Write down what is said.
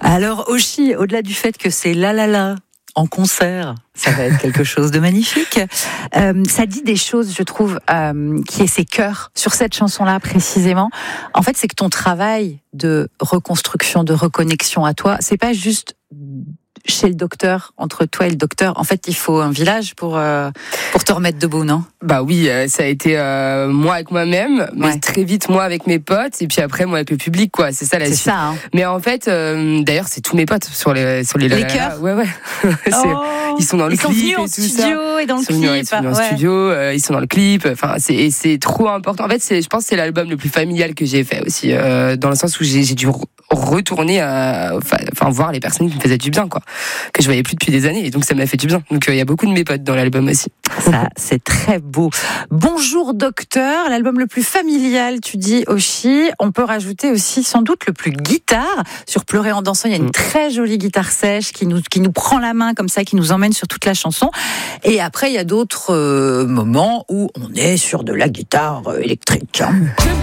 Alors, Oshi, au-delà du fait que c'est la la la en concert, ça va être quelque chose de magnifique. Ça dit des choses, je trouve, qui est ses cœurs sur cette chanson-là précisément. En fait, c'est que ton travail de reconstruction, de reconnexion à toi, c'est pas juste chez le docteur, entre toi et le docteur. En fait, il faut un village pour te remettre debout, non ? Bah oui, ça a été moi avec moi-même, mais Ouais. très vite moi avec mes potes, et puis après moi avec le public, quoi. C'est ça la C'est suite. ça, hein. Mais en fait, d'ailleurs, c'est tous mes potes sur les Les chœurs. Ouais. Ils sont dans le Ils sont clip venus et en tout studio et dans le Ils sont venus, clip. ils sont venus en Ouais. studio, ils sont dans le clip. Enfin, c'est trop important. En fait, je pense que c'est l'album le plus familial que j'ai fait aussi, dans le sens où j'ai dû retourner voir les personnes qui me faisaient du bien, quoi, que je voyais plus depuis des années, et donc ça m'a fait du bien. Donc il y a beaucoup de mes potes dans l'album aussi. Ça, c'est très beau. Bonjour docteur, l'album le plus familial, tu dis, Oshi. On peut rajouter aussi sans doute le plus guitare. Sur Pleurer en dansant, il y a une très jolie guitare sèche qui nous prend la main comme ça, qui nous emmène sur toute la chanson. Et après, il y a d'autres moments où on est sur de la guitare électrique.